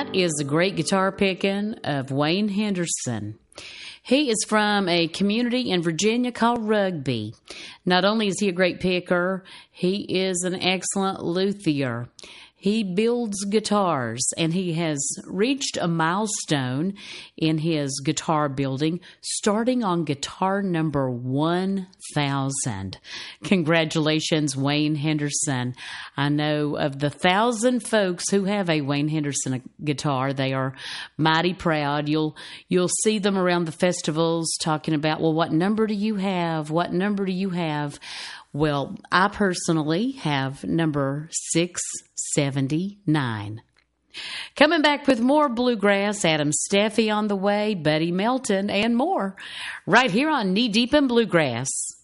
That is the great guitar picking of Wayne Henderson. He is from a community in Virginia called Rugby. Not only is he a great picker, he is an excellent luthier. He builds guitars, and he has reached a milestone in his guitar building, starting on guitar number 1,000. Congratulations, Wayne Henderson. I know of the 1,000 folks who have a Wayne Henderson guitar. They are mighty proud. You'll see them around the festivals talking about, well, what number do you have? What number do you have? Well, I personally have number 679. Coming back with more bluegrass, Adam Steffi on the way, Buddy Melton, and more, right here on Knee Deep in Bluegrass.